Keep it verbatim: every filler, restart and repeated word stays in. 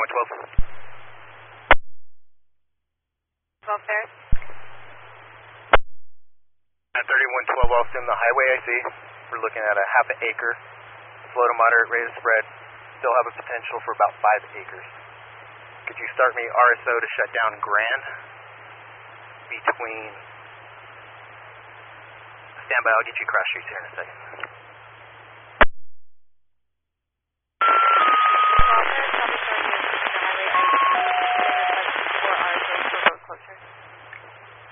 thirty-one twelve. twelve Ferris. At thirty-one twelve, I'll assume the highway I see. We're looking at a half an acre. Slow to moderate rate of spread. Still have a potential for about five acres. Could you start me R S O to shut down Grand between... Stand by, I'll get you cross streets here in a second.